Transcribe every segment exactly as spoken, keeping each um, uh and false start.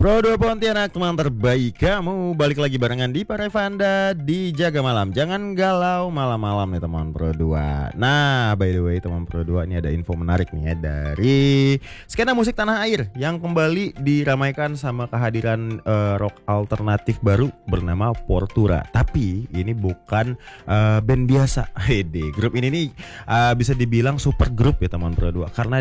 Pro dua Pontianak, teman terbaik kamu. Balik lagi barengan di Parevanda di Jaga Malam. Jangan galau malam-malam nih teman Pro dua. Nah, by the way teman Pro dua, ini ada info menarik nih ya dari skena musik tanah air yang kembali diramaikan sama kehadiran uh, rock alternatif baru bernama Portura. Tapi ini bukan uh, band biasa. Hede, grup ini nih uh, bisa dibilang super grup ya teman Pro dua, karena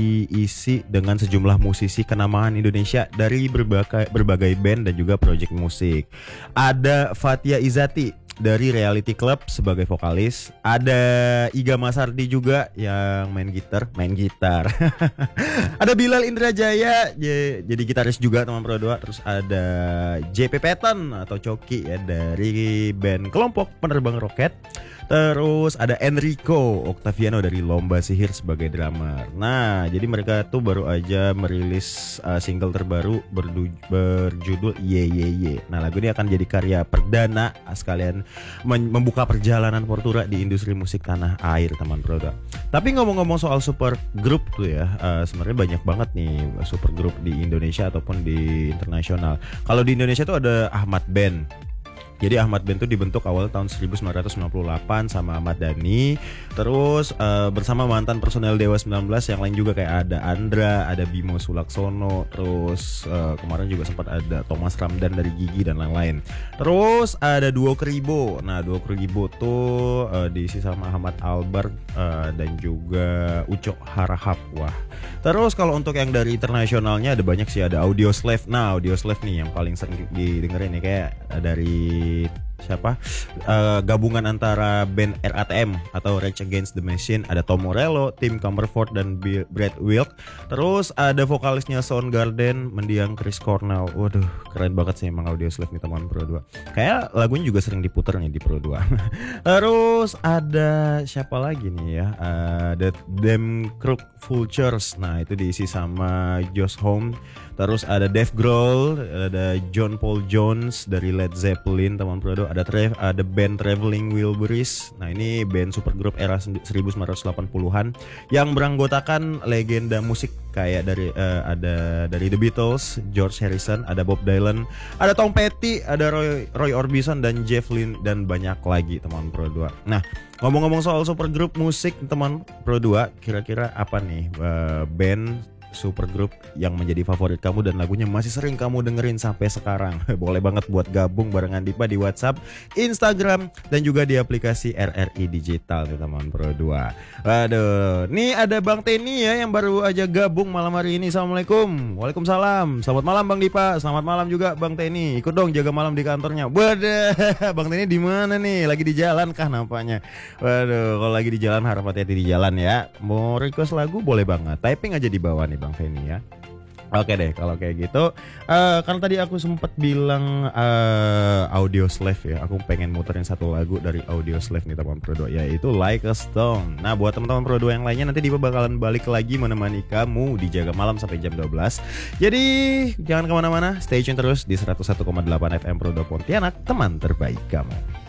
diisi dengan sejumlah musisi kenamaan Indonesia dari berbagai berbagai band dan juga project musik. Ada Fathia Izati dari Reality Club sebagai vokalis. Ada Iga Masardi juga yang main gitar, main gitar. Ada Bilal Indrajaya jadi gitaris juga teman Pro dua. Terus ada J P Patton atau Coki ya dari band Kelompok Penerbang Roket. Terus ada Enrico Octaviano dari Lomba Sihir sebagai drummer. Nah, jadi mereka tuh baru aja merilis uh, single terbaru berdu- berjudul Ye Ye Ye. Nah, lagu ini akan jadi karya perdana sekalian men- membuka perjalanan Portura di industri musik tanah air teman Pro dua. Tapi ngomong-ngomong soal super group tuh ya, uh, sebenarnya banyak banget nih super group di Indonesia ataupun di internasional. Kalau di Indonesia tuh ada Ahmad Band. Jadi Ahmad Band itu dibentuk awal tahun seribu sembilan ratus sembilan puluh delapan sama Ahmad Dhani. Terus uh, bersama mantan personel Dewa sembilan belas yang lain juga kayak ada Andra, ada Bimo Sulaksono. Terus uh, kemarin juga sempat ada Thomas Ramdan dari Gigi dan lain-lain. Terus ada Duo Kribo. Nah Duo Kribo tuh uh, diisi sama Ahmad Albar uh, dan juga Ucok Harahap. Wah. Terus kalau untuk yang dari internasionalnya ada banyak sih, ada Audioslave. Nah Audioslave nih yang paling sering didengerin nih kayak dari siapa uh, gabungan antara band R A T M atau Rage Against the Machine. Ada Tom Morello, Tim Comerford dan B- Brad Wilk. Terus ada vokalisnya Soundgarden, mendiang Chris Cornell. Waduh keren banget sih emang Audioslave nih teman Pro dua. Kayak lagunya juga sering diputer nih di Pro dua. Terus ada siapa lagi nih ya, uh, The Damn Crook Vultures. Nah itu diisi sama Josh Homme. Terus ada Dave Grohl, ada John Paul Jones dari Led Zeppelin teman Pro dua. Ada tra- ada band Traveling Wilburys. Nah ini band supergroup era seribu sembilan ratus delapan puluhan yang beranggotakan legenda musik kayak dari uh, ada dari The Beatles, George Harrison, ada Bob Dylan, ada Tom Petty, ada Roy, Roy Orbison dan Jeff Lynne dan banyak lagi teman Pro dua. Nah ngomong-ngomong soal supergroup musik teman Pro dua, kira-kira apa nih uh, band supergroup yang menjadi favorit kamu dan lagunya masih sering kamu dengerin sampai sekarang? Boleh banget buat gabung barengan Dipa di WhatsApp, Instagram dan juga di aplikasi R R I Digital nih teman Pro dua. Waduh, nih ada Bang Teni ya yang baru aja gabung malam hari ini. Assalamualaikum. Waalaikumsalam. Selamat malam Bang Dipa. Selamat malam juga Bang Teni. Ikut dong jaga malam di kantornya. Waduh, Bang Teni di mana nih? Lagi di jalan kah nampaknya? Waduh, kalau lagi di jalan harap hati-hati di jalan ya. Mau request lagu boleh banget. Typing aja di bawah nih Bang Feni ya. Oke deh kalau kayak gitu. uh, Karena tadi aku sempat bilang uh, Audioslave ya, aku pengen muterin satu lagu dari Audioslave nih teman Pro dua, yaitu Like a Stone. Nah buat teman-teman Pro dua yang lainnya, nanti Dipa bakalan balik lagi menemani kamu di Jaga Malam sampai jam dua belas. Jadi jangan kemana-mana, stay tune terus di seratus satu koma delapan F M Pro dua Pontianak, teman terbaik kamu.